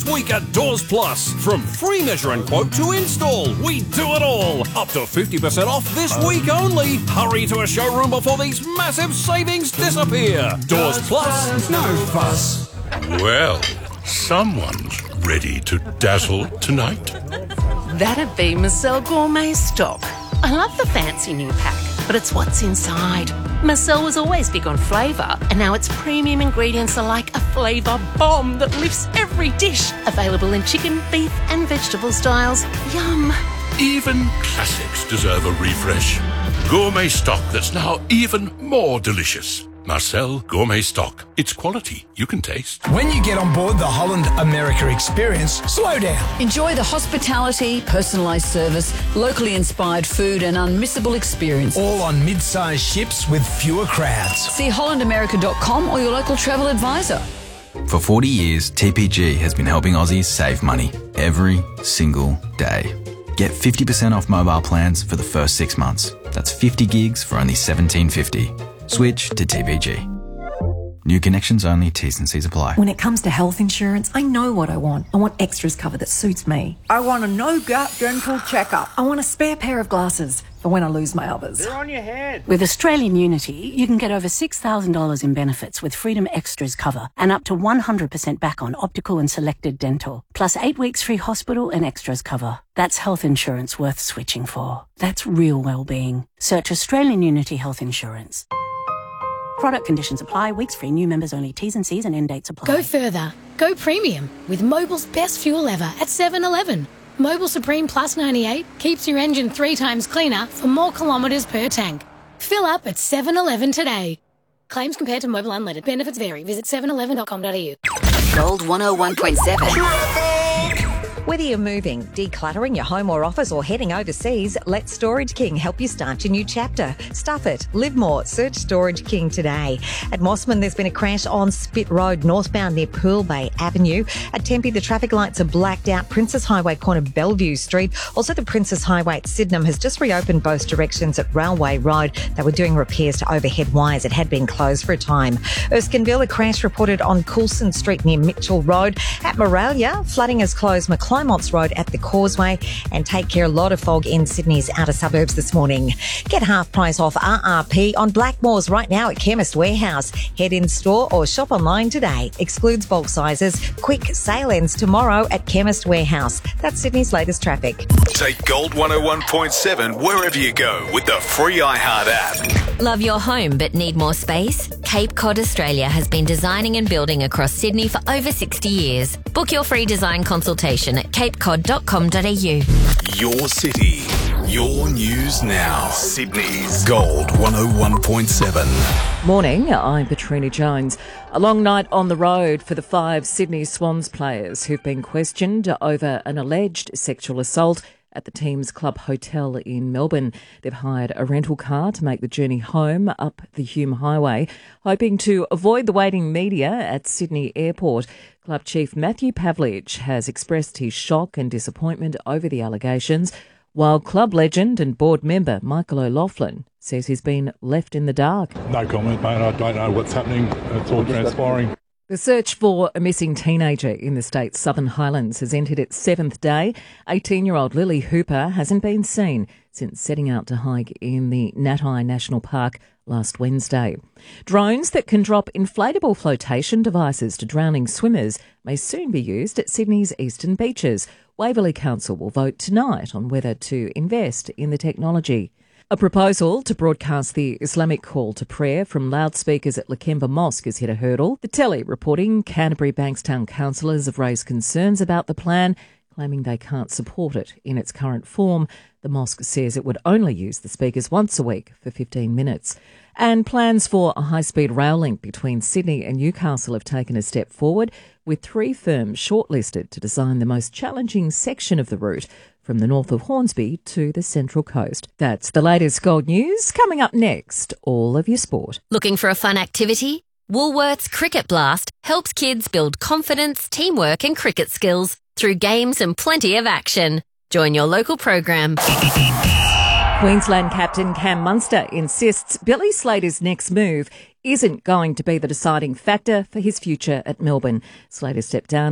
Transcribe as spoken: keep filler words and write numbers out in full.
This week at Doors Plus. From free measure and quote to install, we do it all. Up to fifty percent off this week only. Hurry to a showroom before these massive savings disappear. Doors Plus, no fuss. Well, someone's ready to dazzle tonight. That'd be Marcel Gourmet Stock. I love the fancy new pack, but it's what's inside. Marcel was always big on flavour, and now its premium ingredients are like a flavour bomb that lifts every dish. Available in chicken, beef and vegetable styles. Yum. Even classics deserve a refresh. Gourmet stock that's now even more delicious. Marcel Gourmet Stock. It's quality you can taste. When you get on board the Holland America experience, slow down. Enjoy the hospitality, personalised service, locally inspired food and unmissable experience. All on mid-sized ships with fewer crowds. See holland america dot com or your local travel advisor. For forty years, T P G has been helping Aussies save money every single day. Get fifty percent off mobile plans for the first six months. That's fifty gigs for only seventeen fifty. Switch to T P G. New connections only, T's and C's apply. When it comes to health insurance, I know what I want. I want extras cover that suits me. I want a no-gut dental checkup. I want a spare pair of glasses for when I lose my others. They're on your head. With Australian Unity, you can get over six thousand dollars in benefits with Freedom Extras cover and up to one hundred percent back on optical and selected dental, plus eight weeks free hospital and extras cover. That's health insurance worth switching for. That's real well-being. Search Australian Unity Health Insurance. Product conditions apply. Weeks free. New members only. T's and C's and end dates apply. Go further. Go premium with Mobil's best fuel ever at seven eleven. Mobil Supreme Plus ninety-eight keeps your engine three times cleaner for more kilometres per tank. Fill up at seven eleven today. Claims compared to Mobil Unleaded. Benefits vary. Visit seven eleven dot com dot a u. Gold one oh one point seven. Whether you're moving, decluttering your home or office, or heading overseas, let Storage King help you start your new chapter. Stuff it. Live more. Search Storage King today. At Mossman, there's been a crash on Spit Road, northbound near Pool Bay Avenue. At Tempe, the traffic lights are blacked out. Princess Highway corner Bellevue Street. Also, the Princess Highway at Sydenham has just reopened both directions at Railway Road. They were doing repairs to overhead wires. It had been closed for a time. Erskineville, a crash reported on Coulson Street near Mitchell Road. At Moralia, flooding has closed Clymonts Road at the Causeway, and take care, a lot of fog in Sydney's outer suburbs this morning. Get half price off R R P on Blackmores right now at Chemist Warehouse. Head in store or shop online today. Excludes bulk sizes. Quick sale ends tomorrow at Chemist Warehouse. That's Sydney's latest traffic. Take Gold one oh one point seven wherever you go with the free iHeart app. Love your home but need more space? Cape Cod Australia has been designing and building across Sydney for over sixty years. Book your free design consultation at cape cod dot com dot a u. Your city, your news now. Sydney's Gold one oh one point seven. Morning, I'm Katrina Jones. A long night on the road for the five Sydney Swans players who've been questioned over an alleged sexual assault at the team's club hotel in Melbourne. They've hired a rental car to make the journey home up the Hume Highway, hoping to avoid the waiting media at Sydney Airport. Club chief Matthew Pavlich has expressed his shock and disappointment over the allegations, while club legend and board member Michael O'Loughlin says he's been left in the dark. No comment, mate. I don't know what's happening. It's all transpiring. The search for a missing teenager in the state's Southern Highlands has entered its seventh day. eighteen-year-old Lily Hooper hasn't been seen since setting out to hike in the Natai National Park last Wednesday. Drones that can drop inflatable flotation devices to drowning swimmers may soon be used at Sydney's eastern beaches. Waverley Council will vote tonight on whether to invest in the technology. A proposal to broadcast the Islamic call to prayer from loudspeakers at Lakemba Mosque has hit a hurdle. The Telly reporting Canterbury Bankstown councillors have raised concerns about the plan, claiming they can't support it in its current form. The mosque says it would only use the speakers once a week for fifteen minutes. And plans for a high-speed rail link between Sydney and Newcastle have taken a step forward, with three firms shortlisted to design the most challenging section of the route from the north of Hornsby to the Central Coast. That's the latest Gold News. Coming up next, all of your sport. Looking for a fun activity? Woolworths Cricket Blast helps kids build confidence, teamwork and cricket skills through games and plenty of action. Join your local program. Queensland captain Cam Munster insists Billy Slater's next move isn't going to be the deciding factor for his future at Melbourne. Slater stepped down